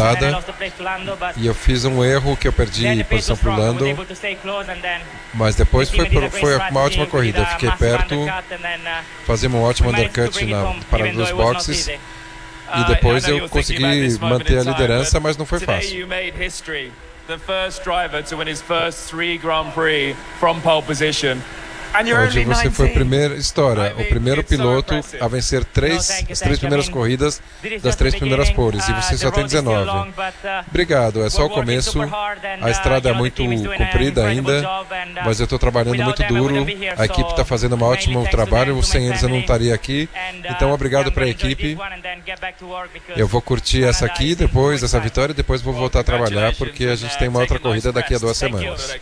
passada e eu fiz um erro que eu perdi posição para o Lando, mas depois foi uma ótima corrida. Eu fiquei perto, fazemos um ótimo undercut na parada dos boxes e depois eu consegui manter a liderança, mas não foi fácil. The first driver to win his first 3 Grand Prix from pole position. Hoje você foi o primeiro piloto a vencer as 3 primeiras corridas das 3 primeiras poles, e você só tem 19. Obrigado, é só o começo, a estrada é muito comprida ainda, mas eu estou trabalhando muito duro, a equipe está fazendo um ótimo trabalho, sem eles eu não estaria aqui, então obrigado para a equipe. Eu vou curtir essa aqui, depois essa vitória, e depois vou voltar a trabalhar, porque a gente tem uma outra corrida daqui a 2 semanas.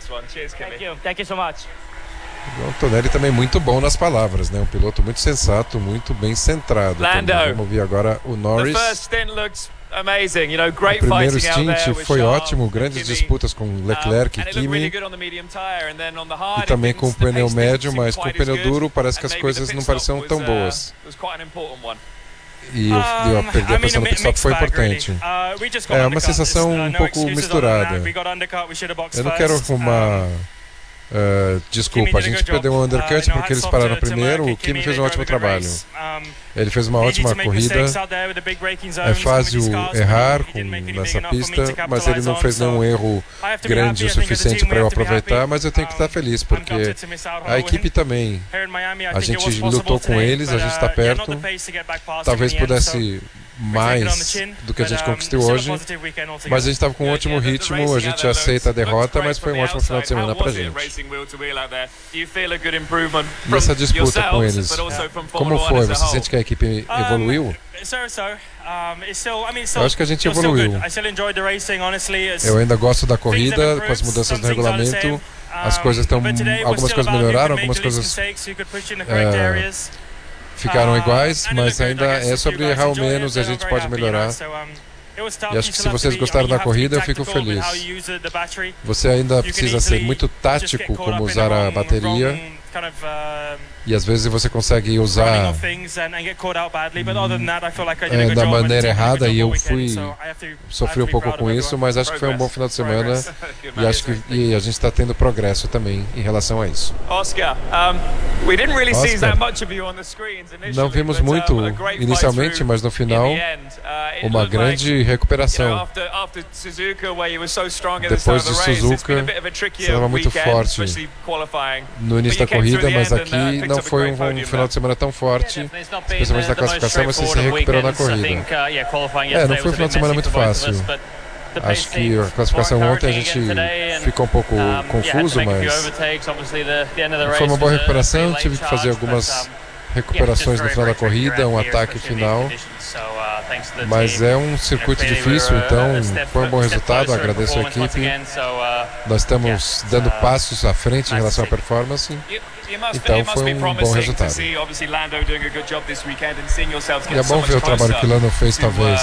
O Antonelli também muito bom nas palavras, né? Um piloto muito sensato, muito bem centrado. Vamos ouvir agora o Norris. O primeiro stint foi ótimo, grandes disputas com Leclerc e Kimi, e também com o pneu médio, mas com o pneu duro parece que as coisas não pareciam tão boas. E eu perder a posição no pit stop foi importante. É uma sensação um pouco misturada. Eu não quero arrumar desculpa, a gente perdeu um undercut porque eles pararam primeiro. O Kimi fez um ótimo trabalho. Ele fez uma ótima corrida. É fácil errar nessa pista, mas ele não fez nenhum erro grande o suficiente para eu aproveitar. Mas eu tenho que estar feliz porque a equipe também. A gente lutou com eles, a gente está perto. Talvez pudesse mais do que a gente conquistou hoje, mas a gente estava com um ótimo ritmo, a gente aceita a derrota, mas foi um ótimo final de semana pra gente. E essa disputa com eles, como foi? Você sente que a equipe evoluiu? Eu acho que a gente evoluiu. Eu ainda gosto da corrida, com as mudanças no regulamento, as coisas estão, algumas coisas melhoraram, algumas coisas ficaram iguais, mas ainda é sobre errar o menos e a gente pode melhorar. E acho que se vocês gostaram da corrida, eu fico feliz. Você ainda precisa ser muito tático como usar a bateria. E às vezes você consegue usar da maneira errada, e eu sofri um pouco com isso, mas acho que foi um bom final de semana e acho que a gente está tendo progresso também em relação a isso. Oscar, não vimos muito inicialmente, mas no final uma grande recuperação. Depois de Suzuka, você estava muito forte no início da corrida, mas aqui não foi um final de semana tão forte, especialmente na classificação, mas você se recuperou na corrida. Não foi um final de semana muito fácil. Acho que a classificação ontem a gente ficou um pouco confuso, mas foi uma boa recuperação. Tive que fazer algumas recuperações no final da corrida, um ataque final, mas é um circuito difícil, então foi um bom resultado, agradeço a equipe. Nós estamos dando passos à frente em relação à performance, então foi um bom resultado. E é bom ver o trabalho que o Lando fez, talvez,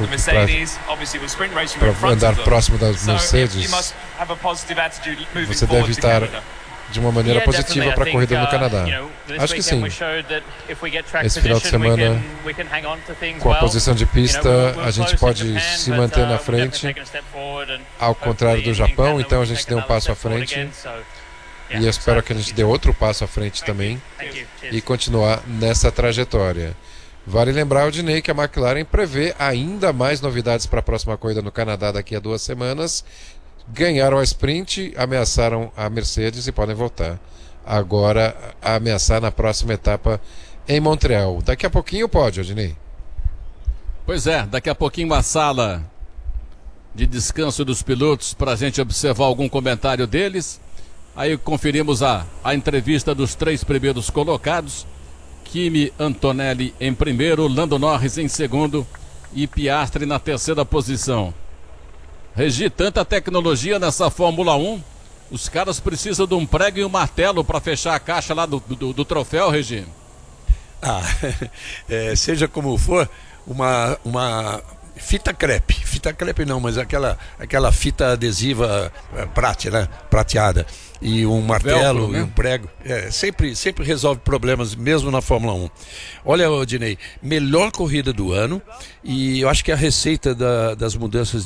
para andar próximo das Mercedes. Você deve estar de uma maneira positiva para a corrida no Canadá. Acho que sim. Esse final de semana, com a posição de pista, a gente pode se manter na frente, ao contrário do Japão, então a gente deu um passo à frente. E eu espero que a gente dê outro passo à frente também e continuar nessa trajetória. Vale lembrar, Aldinei, que a McLaren prevê ainda mais novidades para a próxima corrida no Canadá daqui a 2 semanas. Ganharam a sprint, ameaçaram a Mercedes e podem voltar agora a ameaçar na próxima etapa em Montreal. Daqui a pouquinho pode, Aldinei. Pois é, daqui a pouquinho a sala de descanso dos pilotos para a gente observar algum comentário deles. Aí conferimos a entrevista dos 3 primeiros colocados. Kimi Antonelli em primeiro, Lando Norris em segundo e Piastri na 3ª posição. Regi, tanta tecnologia nessa Fórmula 1, os caras precisam de um prego e um martelo para fechar a caixa lá do troféu, Regi. Seja como for, uma fita crepe não, mas aquela fita adesiva prateada, e um martelo, velcro, né? E um prego, sempre resolve problemas, mesmo na Fórmula 1. Olha, Odinei, melhor corrida do ano, e eu acho que a receita das mudanças